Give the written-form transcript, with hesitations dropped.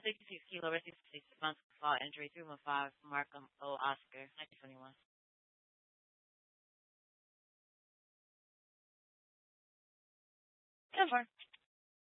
66 kilo, rest 66 months, fall injury, 315, Markham O. Oscar, 1921. 10-4.